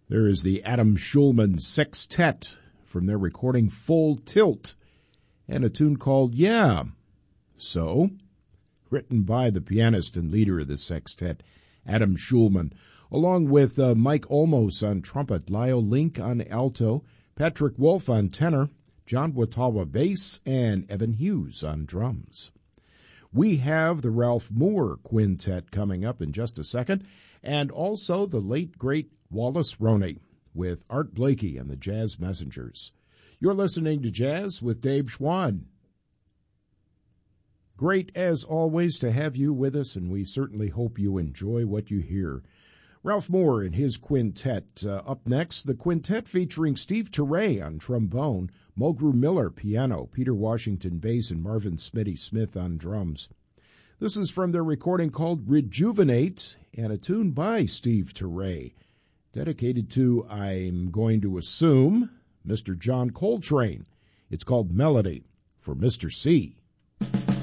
There is the Adam Schulman Sextet from their recording Full Tilt, and a tune called Yeah, So, written by the pianist and leader of the sextet, Adam Schulman, along with Mike Olmos on trumpet, Lyle Link on alto, Patrick Wolf on tenor, John Watawa bass, and Evan Hughes on drums. We have the Ralph Moore Quintet coming up in just a second, and also the late, great Wallace Roney with Art Blakey and the Jazz Messengers. You're listening to Jazz with Dave Schwan. Great, as always, to have you with us, and we certainly hope you enjoy what you hear. Ralph Moore and his quintet. Up next, the quintet featuring Steve Turre on trombone, Mulgrew Miller piano, Peter Washington bass, and Marvin Smitty Smith on drums. This is from their recording called Rejuvenate, and a tune by Steve Turre, dedicated to, I'm going to assume, Mr. John Coltrane. It's called Melody for Mr. C.